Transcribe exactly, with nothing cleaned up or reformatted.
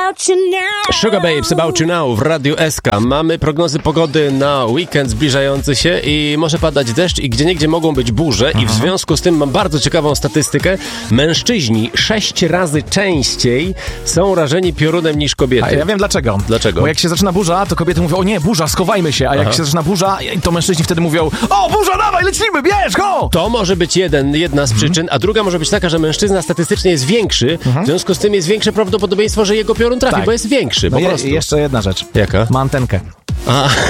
about you now. Sugar Babes, About You Now w Radiu S K. Mamy prognozy pogody na weekend zbliżający się i może padać deszcz i gdzieniegdzie mogą być burze. Aha. I w związku z tym mam bardzo ciekawą statystykę. Mężczyźni sześć razy częściej są rażeni piorunem niż kobiety. A ja wiem dlaczego. Dlaczego? Bo jak się zaczyna burza, to kobiety mówią, o nie, burza, schowajmy się. A jak Aha. się zaczyna burza, to mężczyźni wtedy mówią, o burza, dawaj, lecimy, bierz, go! To może być jeden, jedna z przyczyn, mhm. a druga może być taka, że mężczyzna statystycznie jest większy, mhm. w związku z tym jest większe prawdopodobieństwo, że jego piorun trafi, tak. bo jest większy, po no prostu. Je, jeszcze jedna rzecz. Jaka? Ma antenkę. A.